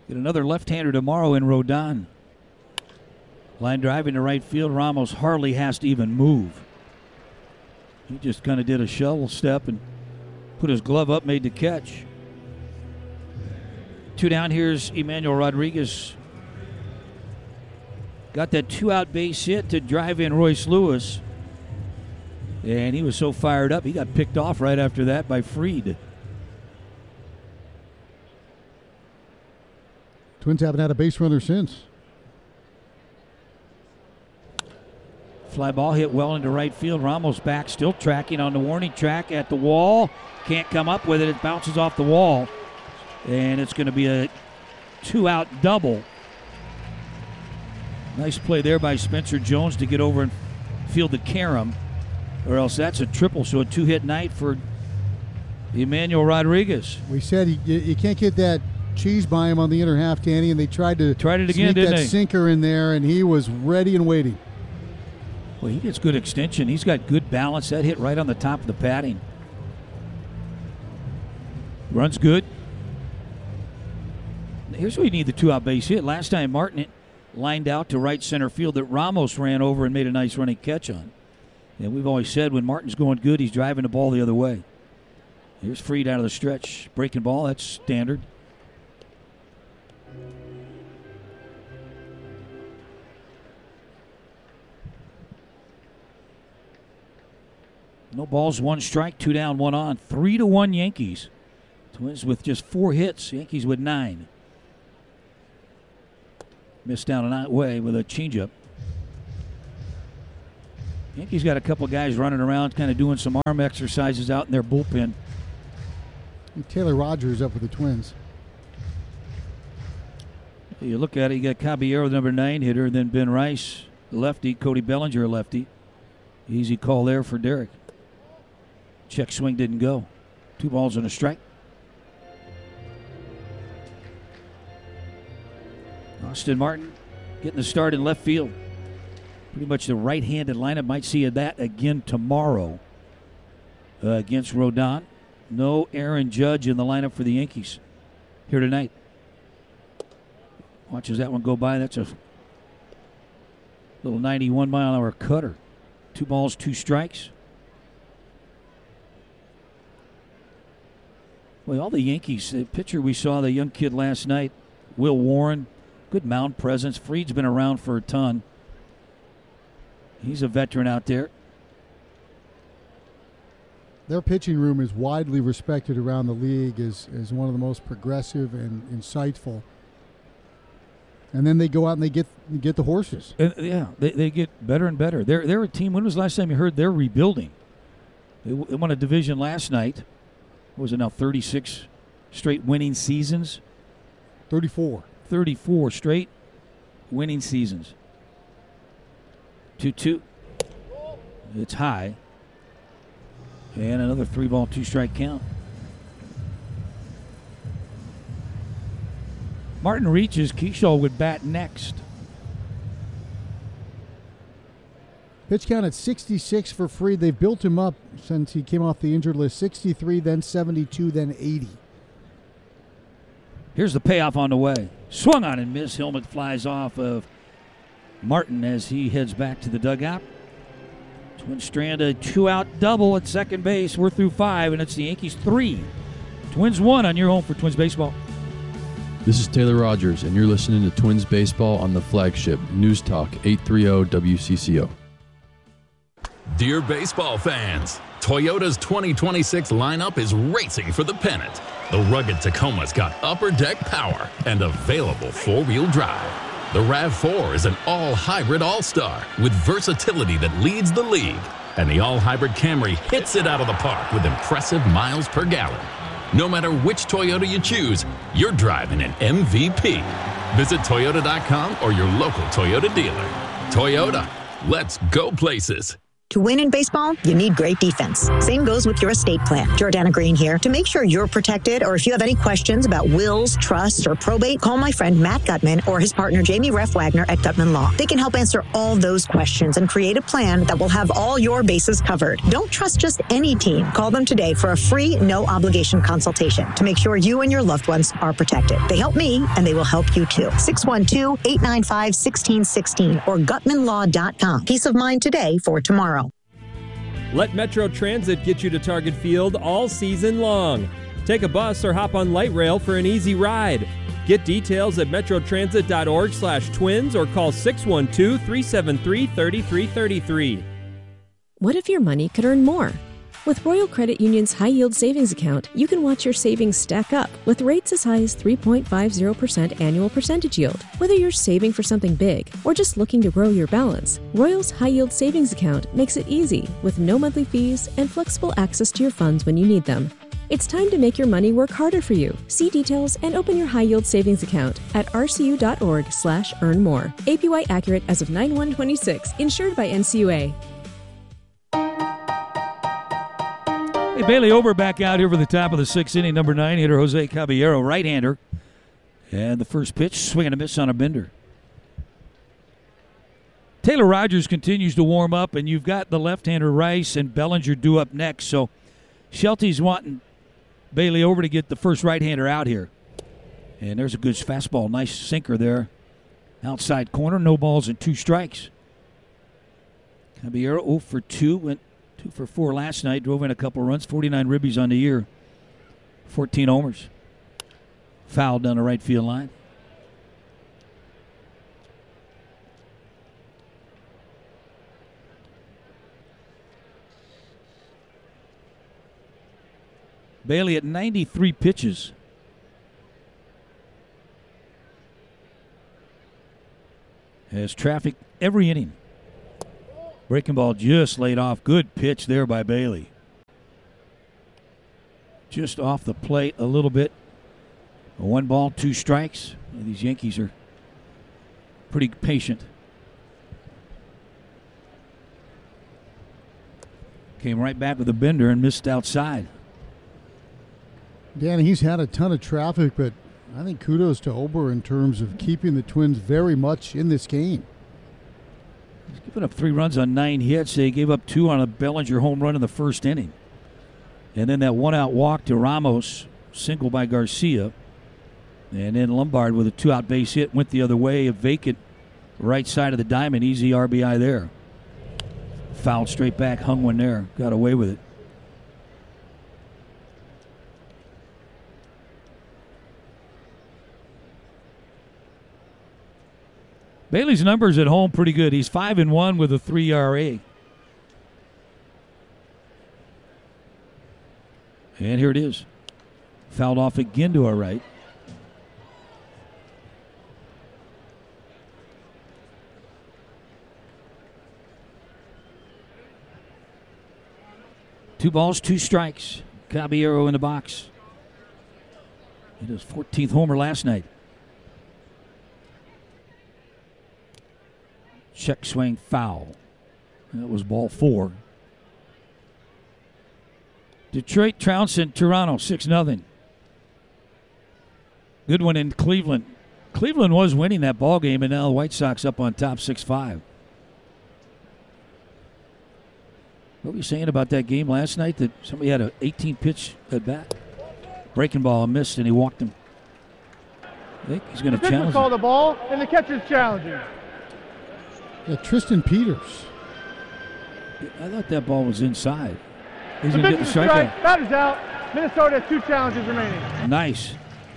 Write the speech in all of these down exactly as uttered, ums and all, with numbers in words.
Get another left-hander tomorrow in Rodon. Line drive into right field. Ramos hardly has to even move. He just kind of did a shovel step and put his glove up, made the catch. Two down, here's Emmanuel Rodriguez. Got that two-out base hit to drive in Royce Lewis. And he was so fired up, he got picked off right after that by Fried. Twins haven't had a base runner since. Fly ball hit well into right field. Ramos back, still tracking on the warning track at the wall. Can't come up with it. It bounces off the wall. And it's going to be a two-out double. Nice play there by Spencer Jones to get over and field the carom. Or else that's a triple, so a two-hit night for Emmanuel Rodriguez. We said you, you can't get that cheese by him on the inner half, Danny, and they tried to tried it again, sneak didn't that they? sinker in there, and he was ready and waiting. Well, he gets good extension. He's got good balance. That hit right on the top of the padding. Runs good. Here's where you need the two-out base hit. Last time Martin lined out to right center field that Ramos ran over and made a nice running catch on. And we've always said when Martin's going good, he's driving the ball the other way. Here's Fried out of the stretch. Breaking ball, that's standard. No balls, one strike, two down, one on. Three to one Yankees. Twins with just four hits. Yankees with nine. Missed down an way with a changeup. Yankees got a couple guys running around, kind of doing some arm exercises out in their bullpen. And Taylor Rogers up with the Twins. You look at it, you got Caballero, the number nine hitter, then Ben Rice, lefty, Cody Bellinger, lefty. Easy call there for Derek. Check swing didn't go. Two balls and a strike. Austin Martin getting the start in left field. Pretty much the right-handed lineup. Might see that again tomorrow uh, against Rodon. No Aaron Judge in the lineup for the Yankees here tonight. Watches that one go by. That's a little ninety-one mile an hour cutter. Two balls, two strikes. Well, all the Yankees, the pitcher we saw, the young kid last night, Will Warren, good mound presence. Fried's been around for a ton. He's a veteran out there. Their pitching room is widely respected around the league as, as one of the most progressive and insightful. And then they go out and they get get the horses. Uh, yeah, they, they get better and better. They're they're a team. When was the last time you heard they're rebuilding? They, w- they won a division last night. What was it now, thirty-six straight winning seasons? thirty-four. thirty-four straight winning seasons. two two. It's high. And another three ball, two strike count. Martin reaches. Keyshaw would bat next. Pitch count at sixty-six for Fried. They've built him up since he came off the injured list. sixty-three, then seventy-two, then eighty. Here's the payoff on the way. Swung on and missed. Helmet flies off of Martin as he heads back to the dugout. Twins strand a two-out double at second base. We're through five, and it's the Yankees three. Twins one on your home for Twins baseball. This is Taylor Rogers, and you're listening to Twins baseball on the flagship News Talk eight thirty W C C O. Dear baseball fans, Toyota's twenty twenty-six lineup is racing for the pennant. The rugged Tacoma's got upper deck power and available four-wheel drive. The RAV four is an all-hybrid all-star with versatility that leads the league. And the all-hybrid Camry hits it out of the park with impressive miles per gallon. No matter which Toyota you choose, you're driving an M V P. Visit Toyota dot com or your local Toyota dealer. Toyota, let's go places. To win in baseball, you need great defense. Same goes with your estate plan. Jordana Green here. To make sure you're protected, or if you have any questions about wills, trusts, or probate, call my friend Matt Gutman or his partner Jamie Reff Wagner at Gutman Law. They can help answer all those questions and create a plan that will have all your bases covered. Don't trust just any team. Call them today for a free, no-obligation consultation to make sure you and your loved ones are protected. They help me, and they will help you too. six one two, eight nine five, one six one six or gutman law dot com. Peace of mind today for tomorrow. Let Metro Transit get you to Target Field all season long. Take a bus or hop on light rail for an easy ride. Get details at metrotransit.org slash twins or call six one two, three seven three, three three three three. What if your money could earn more? With Royal Credit Union's High Yield Savings Account, you can watch your savings stack up with rates as high as three point five zero percent annual percentage yield. Whether you're saving for something big or just looking to grow your balance, Royal's High Yield Savings Account makes it easy with no monthly fees and flexible access to your funds when you need them. It's time to make your money work harder for you. See details and open your high yield savings account at rcu.org slash earn more. A P Y accurate as of nine one twenty-six, insured by N C U A. Hey, Bailey Ober back out here for the top of the sixth inning. Number nine hitter Jose Caballero, right-hander. And the first pitch, swing and a miss on a bender. Taylor Rogers continues to warm up, and you've got the left-hander Rice and Bellinger due up next. So Shelty's wanting Bailey Ober to get the first right-hander out here. And there's a good fastball, nice sinker there. Outside corner, no balls and two strikes. Caballero oh for two, went two for four last night, drove in a couple runs, forty-nine ribbies on the year, fourteen homers. Fouled down the right field line. Bailey at ninety-three pitches. Has traffic every inning. Breaking ball just laid off. Good pitch there by Bailey. Just off the plate a little bit. One ball, two strikes. These Yankees are pretty patient. Came right back with a bender and missed outside. Danny, he's had a ton of traffic, but I think kudos to Ober in terms of keeping the Twins very much in this game. He's given up three runs on nine hits. They gave up two on a Bellinger home run in the first inning. And then that one-out walk to Ramos, single by Garcia. And then Lombard with a two-out base hit went the other way, a vacant right side of the diamond. Easy R B I there. Fouled straight back, hung one there, got away with it. Bailey's numbers at home pretty good. He's five and one with a three E R A. And here it is. Fouled off again to our right. Two balls, two strikes. Caballero in the box. Hit his fourteenth homer last night. Check swing foul. That was ball four. Detroit trouncing Toronto six nothing. Good one in Cleveland. Cleveland was winning that ball game, and now the White Sox up on top six five. What were you saying about that game last night? That somebody had an eighteen pitch at bat? Breaking ball missed, and he walked him. I think he's going to challenge him. Call the ball, and the catcher's challenging. Yeah, Tristan Peters. I thought that ball was inside. He's The going to get the pitch is strikeout. strike. That is out. Minnesota has two challenges remaining. Nice.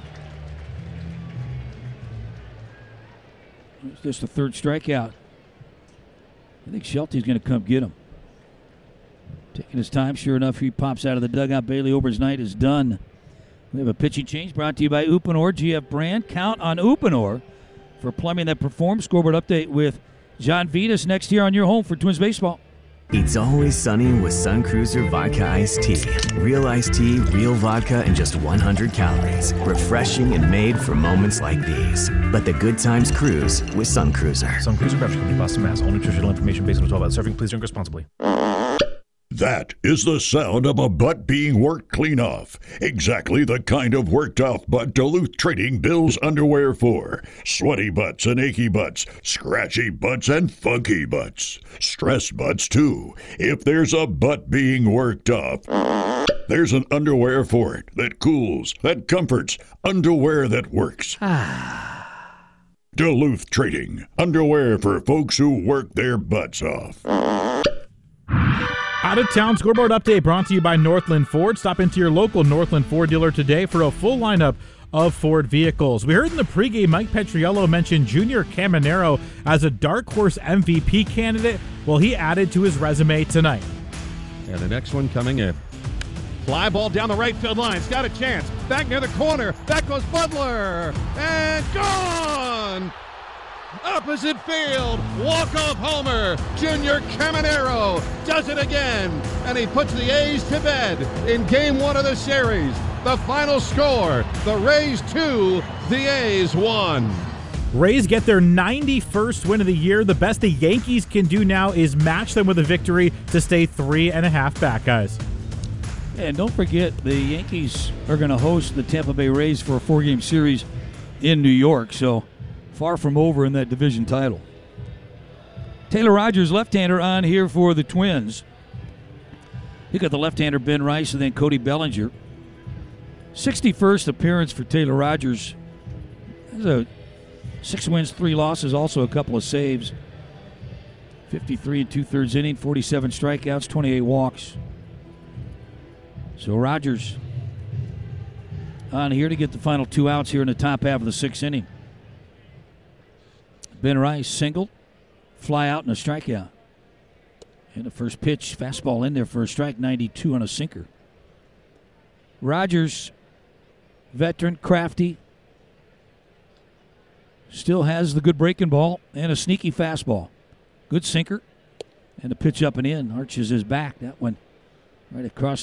It's just the third strikeout. I think Shelty's going to come get him. Taking his time. Sure enough, he pops out of the dugout. Bailey Ober's night is done. We have a pitching change brought to you by Uponor G F brand. Count on Uponor for plumbing that performs. Scoreboard update with John Vitas next here on your home for Twins Baseball. It's always sunny with Sun Cruiser Vodka Iced Tea. Real iced tea, real vodka, and just one hundred calories. Refreshing and made for moments like these. Let the good times cruise with Sun Cruiser. Sun Cruiser Beverage Company, Boston, Mass. All nutritional information based on twelve ounce serving. Please drink responsibly. That is the sound of a butt being worked clean off. Exactly the kind of worked off butt Duluth Trading builds underwear for. Sweaty butts and achy butts, scratchy butts and funky butts. Stress butts too. If there's a butt being worked off, there's an underwear for it that cools, that comforts, underwear that works. Duluth Trading, underwear for folks who work their butts off. Out-of-town scoreboard update brought to you by Northland Ford. Stop into your local Northland Ford dealer today for a full lineup of Ford vehicles. We heard in the pregame Mike Petriello mention Junior Caminero as a dark horse M V P candidate. Well, he added to his resume tonight. And the next one coming in. Fly ball down the right field line. It's got a chance. Back near the corner. Back goes Butler. And gone! Opposite field, walk-off homer. Junior Caminero does it again, and he puts the A's to bed in game one of the series. The final score, the Rays two, the A's one. Rays get their ninety-first win of the year. The best the Yankees can do now is match them with a victory to stay three and a half back, guys. And don't forget, the Yankees are going to host the Tampa Bay Rays for a four-game series in New York, so far from over in that division title. Taylor Rogers, left-hander, on here for the Twins. You got the left-hander Ben Rice and then Cody Bellinger. sixty-first appearance for Taylor Rogers. That's a six wins, three losses, also a couple of saves. fifty-three and two-thirds inning, forty-seven strikeouts, twenty-eight walks. So Rogers on here to get the final two outs here in the top half of the sixth inning. Ben Rice singled, fly out and a strikeout. And the first pitch, fastball in there for a strike, ninety-two on a sinker. Rogers, veteran, crafty, still has the good breaking ball and a sneaky fastball. Good sinker, and a pitch up and in. Arches his back. That one right across